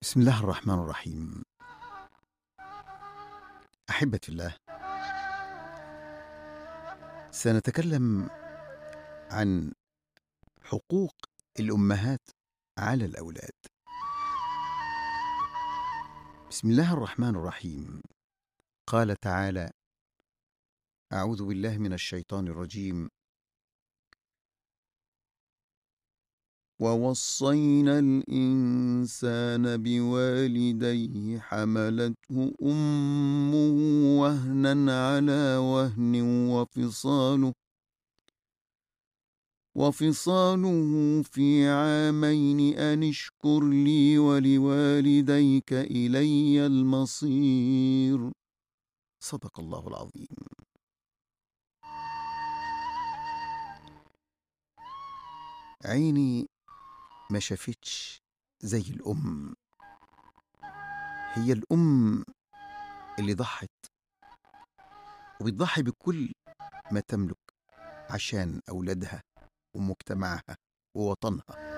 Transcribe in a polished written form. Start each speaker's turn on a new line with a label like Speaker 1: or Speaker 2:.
Speaker 1: بسم الله الرحمن الرحيم. أحبتي الله، سنتكلم عن حقوق الأمهات على الأولاد. بسم الله الرحمن الرحيم. قال تعالى: أعوذ بالله من الشيطان الرجيم: ووصينا الإنسان بوالديه حملته أمه وهنا على وهن وفصاله في عامين أن اشكر لي ولوالديك إلي المصير. صدق الله العظيم. عيني ما شافتش زي الأم. هي الأم اللي ضحت وبتضحي بكل ما تملك عشان أولادها ومجتمعها ووطنها.